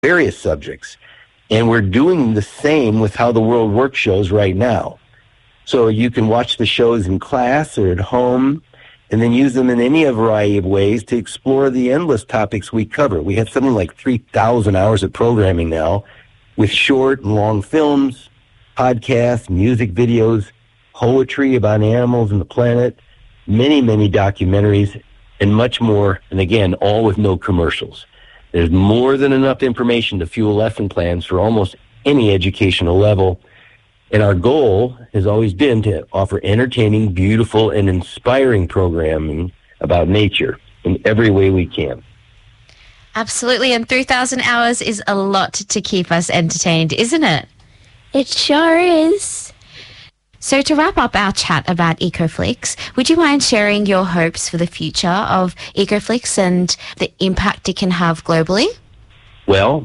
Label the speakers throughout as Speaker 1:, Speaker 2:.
Speaker 1: various subjects. And we're doing the same with How the World Works shows right now. So you can watch the shows in class or at home and then use them in any variety of ways to explore the endless topics we cover. We have something like 3,000 hours of programming now with short and long films, podcasts, music videos, poetry about animals and the planet, many, many documentaries, and much more. And again, all with no commercials. There's more than enough information to fuel lesson plans for almost any educational level. And our goal has always been to offer entertaining, beautiful, and inspiring programming about nature in every way we can.
Speaker 2: Absolutely. And 3,000 hours is a lot to keep us entertained, isn't it?
Speaker 3: It sure is.
Speaker 2: So to wrap up our chat about EcoFlix, would you mind sharing your hopes for the future of EcoFlix and the impact it can have globally?
Speaker 1: Well,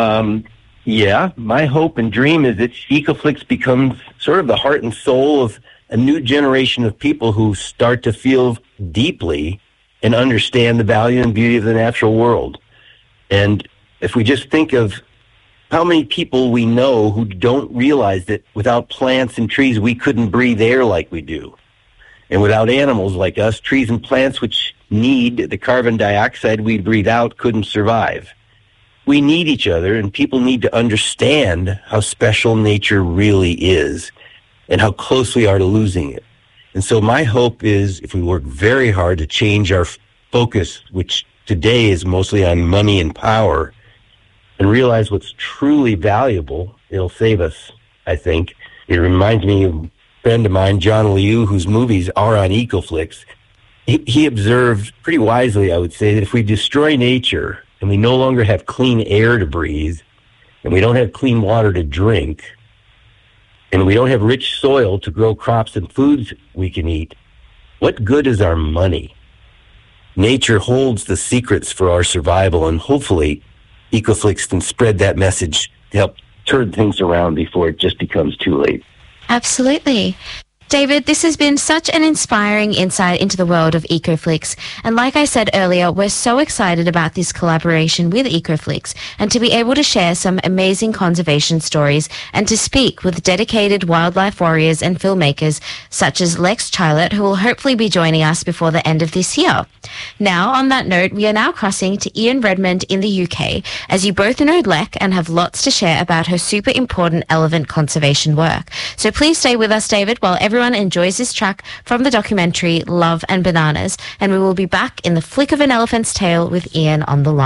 Speaker 1: yeah, my hope and dream is that EcoFlix becomes sort of the heart and soul of a new generation of people who start to feel deeply and understand the value and beauty of the natural world. And if we just think of how many people we know who don't realize that without plants and trees, we couldn't breathe air like we do. And without animals like us, trees and plants which need the carbon dioxide we breathe out couldn't survive. We need each other, and people need to understand how special nature really is and how close we are to losing it. And so my hope is if we work very hard to change our focus, which today is mostly on money and power, and realize what's truly valuable, it'll save us, I think. It reminds me of a friend of mine, John Liu, whose movies are on EcoFlix. He observed pretty wisely, I would say, that if we destroy nature and we no longer have clean air to breathe, and we don't have clean water to drink, and we don't have rich soil to grow crops and foods we can eat, what good is our money? Nature holds the secrets for our survival, and hopefully EcoFlix can spread that message to help turn things around before it just becomes too late.
Speaker 2: Absolutely. David, this has been such an inspiring insight into the world of EcoFlix. And like I said earlier, we're so excited about this collaboration with EcoFlix and to be able to share some amazing conservation stories and to speak with dedicated wildlife warriors and filmmakers such as Lex Chilott, who will hopefully be joining us before the end of this year. Now, on that note, we are now crossing to Ian Redmond in the UK, as you both know Lex and have lots to share about her super important elephant conservation work. So please stay with us, David, while everyone enjoys this track from the documentary Love and Bananas, and we will be back in the flick of an elephant's tail with Ian on the line.